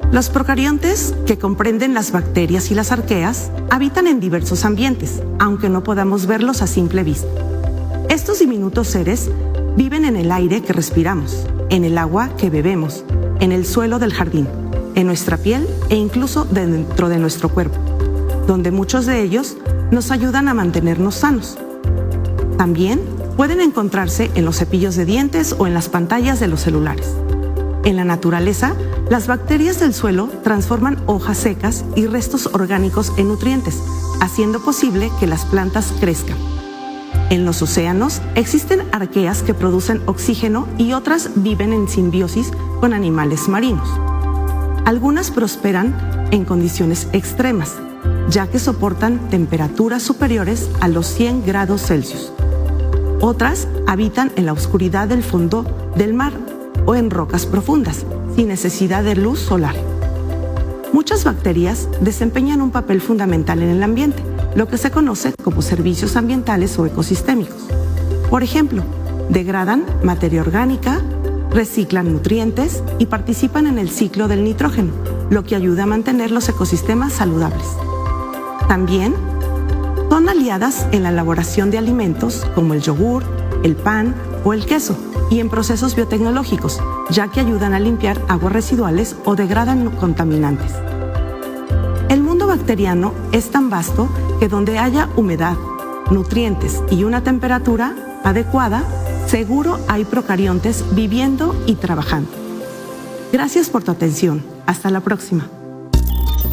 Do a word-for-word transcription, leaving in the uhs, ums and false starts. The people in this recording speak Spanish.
Los procariontes, que comprenden las bacterias y las arqueas, habitan en diversos ambientes, aunque no podamos verlos a simple vista. Estos diminutos seres viven en el aire que respiramos, en el agua que bebemos, en el suelo del jardín, en nuestra piel e incluso dentro de nuestro cuerpo, donde muchos de ellos nos ayudan a mantenernos sanos. También pueden encontrarse en los cepillos de dientes o en las pantallas de los celulares. En la naturaleza, las bacterias del suelo transforman hojas secas y restos orgánicos en nutrientes, haciendo posible que las plantas crezcan. En los océanos existen arqueas que producen oxígeno y otras viven en simbiosis con animales marinos. Algunas prosperan en condiciones extremas, ya que soportan temperaturas superiores a los cien grados Celsius. Otras habitan en la oscuridad del fondo del mar o en rocas profundas, sin necesidad de luz solar. Muchas bacterias desempeñan un papel fundamental en el ambiente, lo que se conoce como servicios ambientales o ecosistémicos. Por ejemplo, degradan materia orgánica, reciclan nutrientes y participan en el ciclo del nitrógeno, lo que ayuda a mantener los ecosistemas saludables. También son aliadas en la elaboración de alimentos como el yogur, el pan o el queso y en procesos biotecnológicos, ya que ayudan a limpiar aguas residuales o degradan contaminantes. El mundo bacteriano es tan vasto que donde haya humedad, nutrientes y una temperatura adecuada, seguro hay procariontes viviendo y trabajando. Gracias por tu atención. Hasta la próxima.